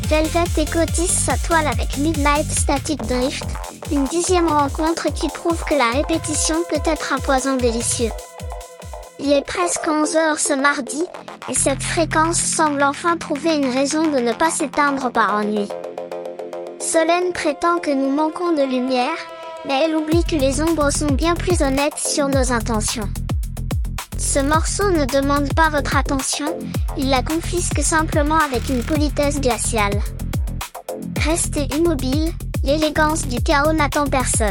Velvet écotise sa toile avec Midnight Static Drift, une 10e rencontre qui prouve que la répétition peut être un poison délicieux. Il est presque 11h ce mardi, et cette fréquence semble enfin trouver une raison de ne pas s'éteindre par ennui. Solène prétend que nous manquons de lumière, mais elle oublie que les ombres sont bien plus honnêtes sur nos intentions. Ce morceau ne demande pas votre attention, il la confisque simplement avec une politesse glaciale. Restez immobile, l'élégance du chaos n'attend personne.